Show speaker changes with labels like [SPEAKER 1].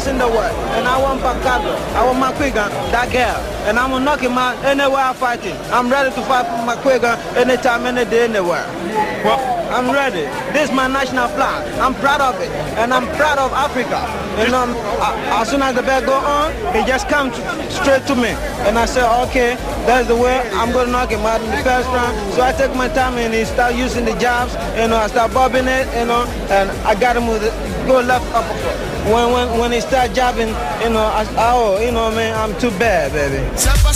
[SPEAKER 1] best in the world. And I want Pacado. I want McQuiggan, that girl. And I'm gonna knock him out anywhere I'm fighting. I'm ready to fight for McQuiggan anytime, any day, anywhere. Well, I'm ready. This is my national flag. I'm proud of it. And I'm proud of Africa. You know, as soon as the bell go on, he just comes straight to me. And I say, okay, that's the way I'm going to knock him out in the first round. So I take my time and he start using the jabs. You know, I start bobbing it, you know, and I got him with it. Go left uppercut. When he start jabbing, you know, you know, man, I'm too bad, baby.